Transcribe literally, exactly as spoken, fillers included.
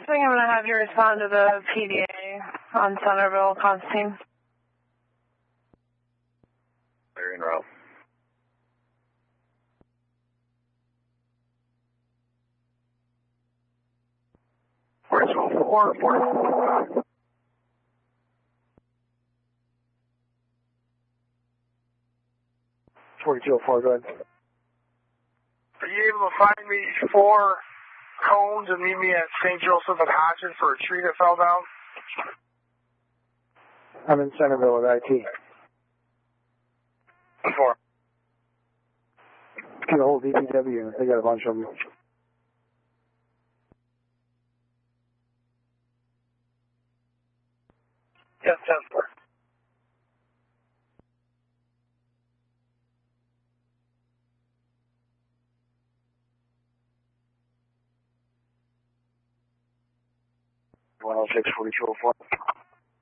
thing, I'm going to have you respond to the P D A on Centerville, Constantine. They're in row. forty-two oh four, forty-two oh five. forty-two oh four, go ahead. Are you able to find me four cones and meet me at Saint Joseph and Hodgson for a tree that fell down? I'm in Centerville with I T. Four. Get a whole D P W. They got a bunch of them. Yes, ten four. one oh six, forty-two oh four.